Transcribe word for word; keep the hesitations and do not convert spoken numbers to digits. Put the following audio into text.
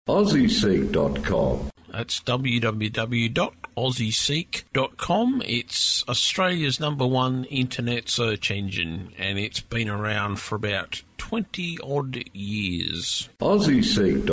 aussie seek dot com. That's w w w dot aussie seek dot com. It's Australia's number one internet search engine, and it's been around for about twenty odd years. aussie seek